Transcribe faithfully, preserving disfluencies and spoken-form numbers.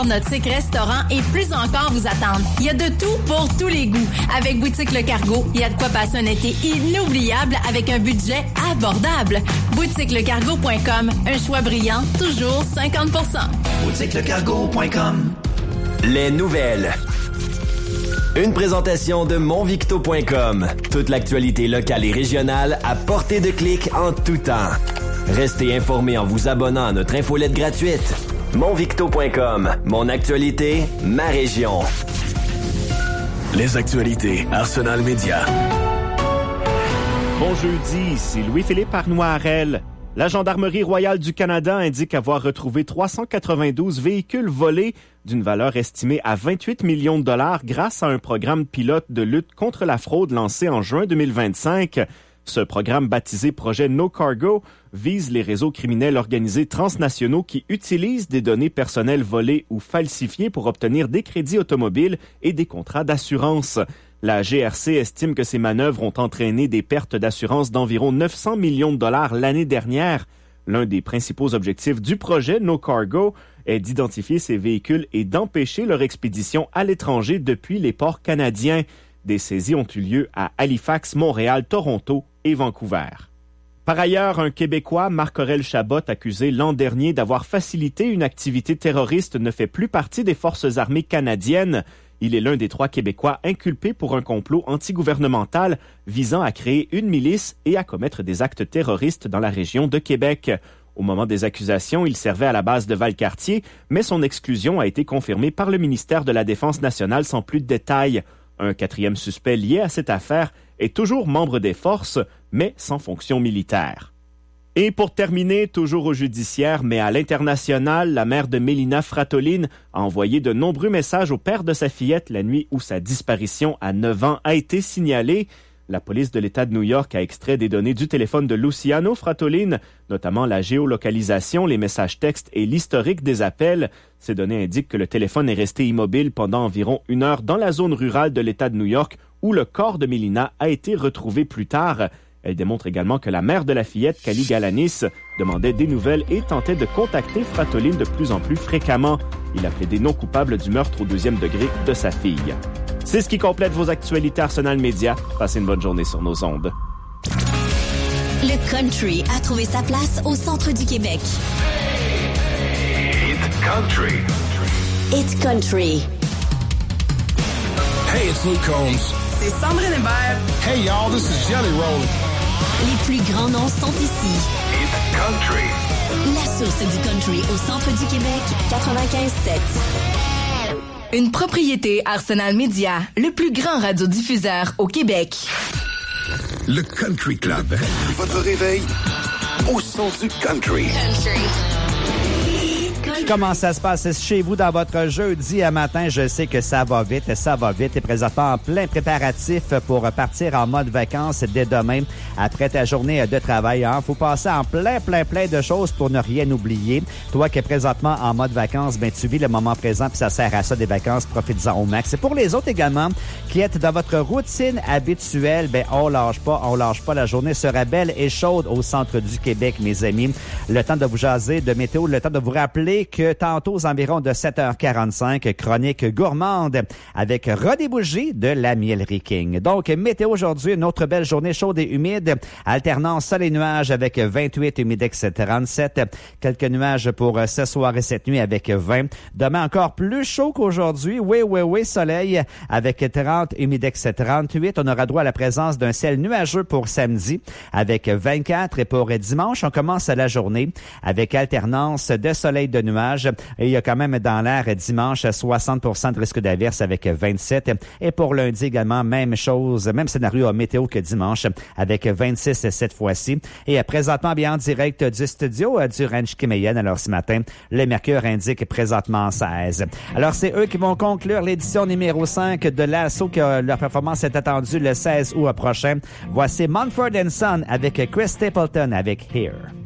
bars, nautiques, restaurants et plus encore vous attendent. Il y a de tout pour tous les goûts. Avec Boutique Le Cargo, il y a de quoi passer un été inoubliable avec un budget abordable. boutique le cargo point com, un choix brillant, toujours cinquante pour cent. boutique le cargo point com. Les nouvelles. Une présentation de mon victo point com. Toute l'actualité locale et régionale à portée de clic en tout temps. Restez informés en vous abonnant à notre infolette gratuite. mon victo point com. Mon actualité, ma région. Les actualités Arsenal Média. Bon jeudi, ici Louis-Philippe Arnoirel. La Gendarmerie royale du Canada indique avoir retrouvé trois cent quatre-vingt-douze véhicules volés d'une valeur estimée à vingt-huit millions de dollars grâce à un programme pilote de lutte contre la fraude lancé en juin deux mille vingt-cinq. Ce programme baptisé Projet No Cargo vise les réseaux criminels organisés transnationaux qui utilisent des données personnelles volées ou falsifiées pour obtenir des crédits automobiles et des contrats d'assurance. La G R C estime que ces manœuvres ont entraîné des pertes d'assurance d'environ neuf cents millions de dollars l'année dernière. L'un des principaux objectifs du projet No Cargo est d'identifier ces véhicules et d'empêcher leur expédition à l'étranger depuis les ports canadiens. Des saisies ont eu lieu à Halifax, Montréal, Toronto et Vancouver. Par ailleurs, un Québécois, Marc-Aurèle Chabot, accusé l'an dernier d'avoir facilité une activité terroriste, ne fait plus partie des forces armées canadiennes. Il est l'un des trois Québécois inculpés pour un complot antigouvernemental visant à créer une milice et à commettre des actes terroristes dans la région de Québec. Au moment des accusations, il servait à la base de Valcartier, mais son exclusion a été confirmée par le ministère de la Défense nationale sans plus de détails. Un quatrième suspect lié à cette affaire est toujours membre des forces, mais sans fonction militaire. Et pour terminer, toujours au judiciaire, mais à l'international, la mère de Mélina Fratolin a envoyé de nombreux messages au père de sa fillette la nuit où sa disparition à neuf ans a été signalée. La police de l'État de New York a extrait des données du téléphone de Luciano Fratolin, notamment la géolocalisation, les messages textes et l'historique des appels. Ces données indiquent que le téléphone est resté immobile pendant environ une heure dans la zone rurale de l'État de New York où le corps de Mélina a été retrouvé plus tard. Elle démontre également que la mère de la fillette, Kali Galanis, demandait des nouvelles et tentait de contacter Fratolin de plus en plus fréquemment. Il a plaidé non coupable du meurtre au deuxième degré de sa fille. C'est ce qui complète vos actualités Arsenal Média. Passez une bonne journée sur nos ondes. Le country a trouvé sa place au centre du Québec. It's country. It's country. Hey, it's Luke Combs. C'est Sandrine Hébert. Hey, y'all, this is Jelly Roll. Les plus grands noms sont ici. It's country. La source du country au centre du Québec, quatre-vingt-quinze sept. Une propriété Arsenal Média, le plus grand radiodiffuseur au Québec. Le Country Club. Votre réveil au son du country. Country. Comment ça se passe chez vous dans votre jeudi à matin? Je sais que ça va vite, ça va vite. Et présentement en plein préparatif pour partir en mode vacances dès demain après ta journée de travail. Hein? Faut passer en plein, plein, plein de choses pour ne rien oublier. Toi qui es présentement en mode vacances, ben tu vis le moment présent puis ça sert à ça des vacances. Profites-en au max. Et pour les autres également qui êtes dans votre routine habituelle, ben on lâche pas, on lâche pas. La journée sera belle et chaude au centre du Québec, mes amis. Le temps de vous jaser de météo, le temps de vous rappeler que tantôt aux environs de sept heures quarante-cinq, chronique gourmande avec Rodé Bougie de la Mielerie King. Donc, météo aujourd'hui, une autre belle journée chaude et humide, alternance sol et nuages avec vingt-huit, humidex trente-sept, quelques nuages pour ce soir et cette nuit avec vingt. Demain encore plus chaud qu'aujourd'hui, oui, oui, oui, soleil avec trente, humidex trente-huit. On aura droit à la présence d'un ciel nuageux pour samedi avec vingt-quatre et pour dimanche, on commence la journée avec alternance de soleil de nuages. Et il y a quand même dans l'air dimanche soixante pour cent de risque d'averse avec vingt-sept. Et pour lundi également, même chose, même scénario à météo que dimanche avec vingt-six cette fois-ci. Et présentement, bien en direct du studio du Ranch Kimeyen. Alors ce matin, le mercure indique présentement seize. Alors c'est eux qui vont conclure l'édition numéro cinq de l'assaut que leur performance est attendue le seize août prochain. Voici Mumford and Son avec Chris Stapleton avec Here.